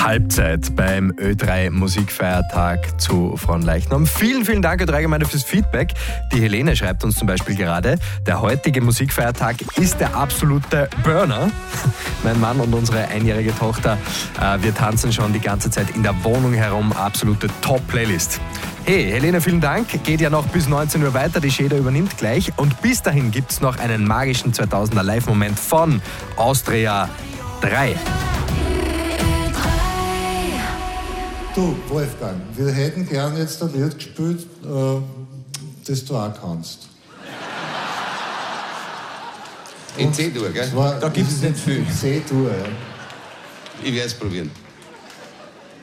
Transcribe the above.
Halbzeit beim Ö3 Musikfeiertag zu Fronleichnam. Vielen, vielen Dank, Ö3-Gemeinde, fürs Feedback. Die Helene schreibt uns zum Beispiel gerade, der heutige Musikfeiertag ist der absolute Burner. Mein Mann und unsere einjährige Tochter, wir tanzen schon die ganze Zeit in der Wohnung herum. Absolute Top-Playlist. Hey, Helene, vielen Dank. Geht ja noch bis 19 Uhr weiter. Die Schäder übernimmt gleich. Und bis dahin gibt es noch einen magischen 2000er Live-Moment von Austria 3. Du, Wolfgang, wir hätten gern jetzt ein Lied gespielt, das du auch kannst. In C-Dur, gell? Da gibt es nicht viel. C-Dur, ja. Ich werde es probieren.